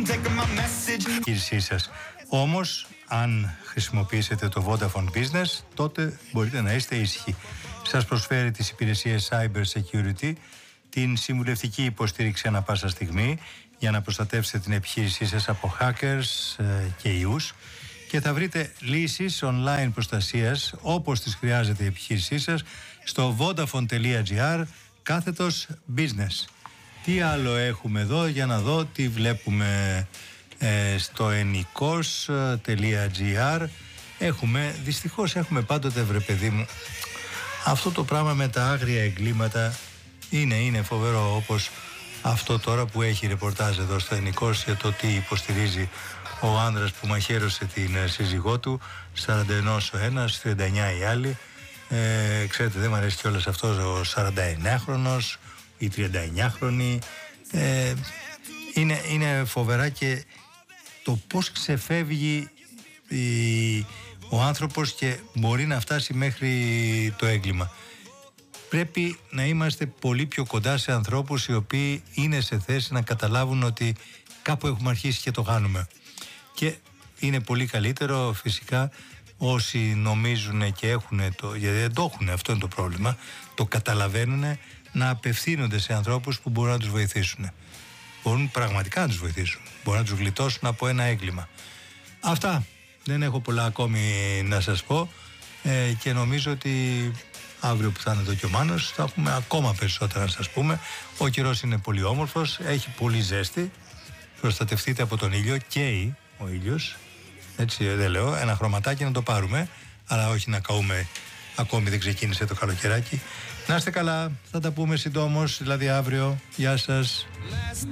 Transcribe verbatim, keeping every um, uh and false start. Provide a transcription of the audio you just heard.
επιχείρησή σας. Όμως, αν χρησιμοποιήσετε το Vodafone Business, τότε μπορείτε να είστε ήσυχοι. Σας προσφέρει τις υπηρεσίες Cyber Security, την συμβουλευτική υποστήριξη ανά πάσα στιγμή για να προστατεύσετε την επιχείρησή σας από hackers και ιούς, και θα βρείτε λύσεις online προστασίας όπως τις χρειάζεται η επιχείρησή σας στο vodafone.gr κάθετος business. Τι άλλο έχουμε εδώ, για να δω τι βλέπουμε ε, στο enikos.gr. Έχουμε, δυστυχώς έχουμε πάντοτε, βρε παιδί μου, αυτό το πράγμα με τα άγρια εγκλήματα είναι, είναι φοβερό, όπως αυτό τώρα που έχει ρεπορτάζ εδώ στο Enikos για το τι υποστηρίζει ο άνδρας που μαχαίρωσε την σύζυγό του, σαράντα ένα ο ένας, τριάντα εννιά η άλλη. Ε, ξέρετε, δεν μου αρέσει κιόλας αυτός ο σαρανταεννιάχρονος, η τριανταεννιάχρονη. Ε, είναι, είναι φοβερά, και το πώς ξεφεύγει η, ο άνθρωπος και μπορεί να φτάσει μέχρι το έγκλημα. Πρέπει να είμαστε πολύ πιο κοντά σε ανθρώπους οι οποίοι είναι σε θέση να καταλάβουν ότι κάπου έχουμε αρχίσει και το κάνουμε. Και είναι πολύ καλύτερο φυσικά όσοι νομίζουν και έχουν το, γιατί δεν το έχουν, αυτό είναι το πρόβλημα, το καταλαβαίνουν, να απευθύνονται σε ανθρώπους που μπορούν να τους βοηθήσουν. Μπορούν πραγματικά να τους βοηθήσουν, μπορούν να τους γλιτώσουν από ένα έγκλημα. Αυτά, δεν έχω πολλά ακόμη να σας πω, ε, και νομίζω ότι αύριο που θα είναι εδώ και ο Μάνος θα έχουμε ακόμα περισσότερα να σας πούμε. Ο καιρός είναι πολύ όμορφος, έχει πολύ ζέστη, προστατευτείτε από τον ήλιο, καίει ο ήλιος, έτσι δεν λέω, ένα χρωματάκι να το πάρουμε, αλλά όχι να καούμε, ακόμη δεν ξεκίνησε το καλοκαιράκι. Να είστε καλά, θα τα πούμε συντόμως, δηλαδή αύριο. Γεια σας.